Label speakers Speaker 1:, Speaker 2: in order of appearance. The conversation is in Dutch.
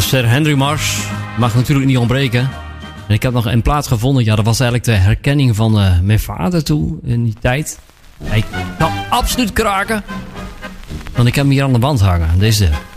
Speaker 1: Sir Henry Mars mag natuurlijk niet ontbreken. En ik heb nog een plaat gevonden. Ja, dat was eigenlijk de herkenning van mijn vader toen in die tijd. Hij kan absoluut kraken. Want ik heb hem hier aan de wand hangen. Deze